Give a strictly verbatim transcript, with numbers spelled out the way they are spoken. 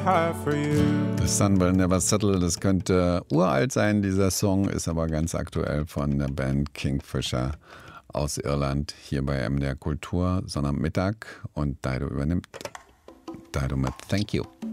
have for you. The Sun Will Never Settle, das könnte uralt sein, dieser Song, ist aber ganz aktuell von der Band Kingfisher aus Irland, hier bei M D R Kultur, Sonnabendmittag, und Daido übernimmt. Daido mit Thank You.